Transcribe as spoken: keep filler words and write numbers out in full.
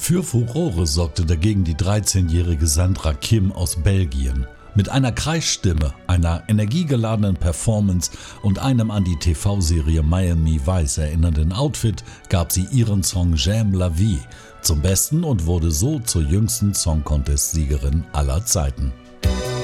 Für Furore sorgte dagegen die dreizehnjährige Sandra Kim aus Belgien. Mit einer Kreisstimme, einer energiegeladenen Performance und einem an die T V-Serie Miami Vice erinnernden Outfit gab sie ihren Song J'aime la vie zum Besten und wurde so zur jüngsten Song-Contest-Siegerin aller Zeiten.